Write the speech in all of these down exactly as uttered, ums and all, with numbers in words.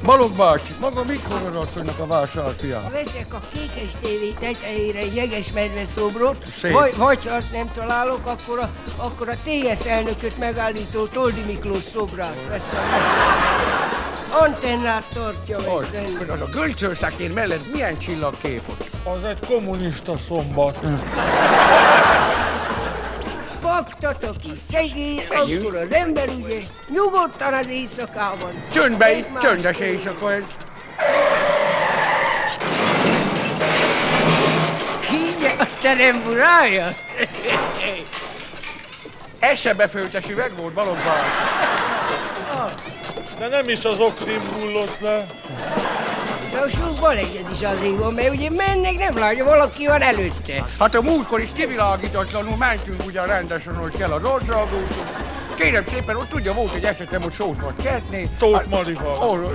Balogh bácsi, maga mit hozod asszonynak a vásárfia? Veszek a Kékes té vé tetejére egy jegesmedve szobrot, Szép. vagy, vagy ha azt nem találok, akkor a, akkor a té es elnököt megállító Toldi Miklós szobrát veszem. Antennát tartja Hogy? meg. Hogy az a gölcsőszekér mellett milyen csillagkép ott? Az egy kommunista szombat. Baktatok is szegény, Megyünk. akkor az ember ugye nyugodtan az éjszakában. Csöndbe itt, Egymás- csöndes éjszaka ez. Hívja a teremburáját. Ez se befőttes üveg volt, Balogh bácsi. De nem is az oknim hullott le. De a sok baleset is azért van, mert ugye mennek, nem látja, valaki van előtte. Hát a múltkor is kivilágítatlanul mentünk ugyan rendesen, hogy kell az országúton. Kérem szépen, ott tudja, volt egy esetem, hogy sót vagy kertné. Tóth Marival. Arról.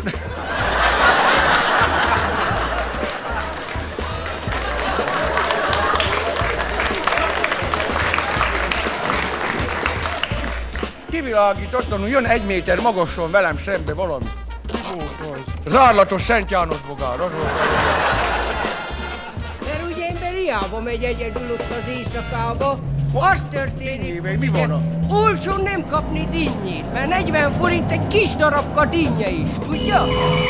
Kivilágítatlanul jön egy méter magasan velem szembe valami. Mi volt az? Zárlatos Szent János bogár, az volt. Mert ugye ember hiába megy egyedül ott az éjszakába, az történik, Dinnyével mi van a- olcsón nem kapni dinnyét, mert negyven forint egy kis darabka dinnye is, tudja?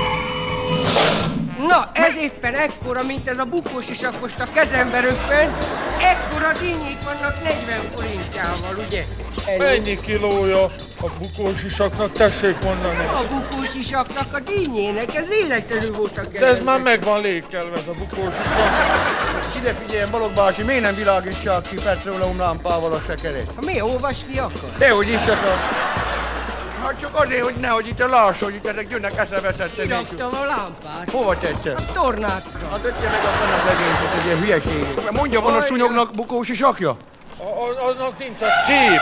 Na, ez éppen ekkora, mint ez a bukós isakost a kezembe röppen, ekkora dinnyék vannak negyven forintjával, ugye? Mennyi kilója a bukós isaknak, tessék mondani. A bukós isaknak a dinnyének, ez véletlenül volt a kezembe. De ez már meg van lékelve, ez a bukós isak. Ide figyeljen, Balogh bácsi, miért nem világítsák ki petróleum lámpával a sekerét? Ha mi olvasni akar? Dehogy is csak. Hát csak azért, hogy nehogy itt a lássa, hogy itt ezek jönnek eszeveszetten. Kiraktam a lámpát. Hova tetted? A tornácra. Hát ötje meg a fennek legényeket, egy ilyen hülyeség. Mondja, van a Mondja. szúnyognak bukós isakja? A- a- Annak nincs a csíp.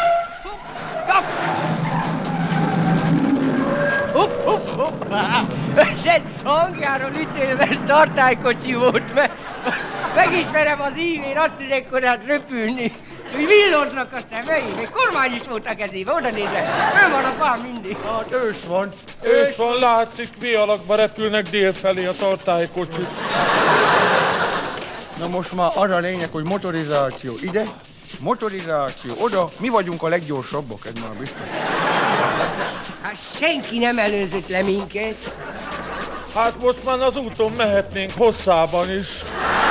Hopp, hopp, hopp! Ez hangjáról ítélve ez tartálykocsi volt, mert megismerem az ívén, azt tudják, hogy hát röpülni. Úgy villognak a szemei, még kormány is volt a kezébe, oda nézve, ő van a fán mindig. Hát ősz van. Ősz van, látszik, vialakba repülnek délfelé a tartálykocsit. Na most már az a lényeg, hogy motorizáció ide, motorizáció oda, mi vagyunk a leggyorsabbak, ez már biztos. Hát senki nem előzött le minket. Hát most már az úton mehetnénk hosszában is.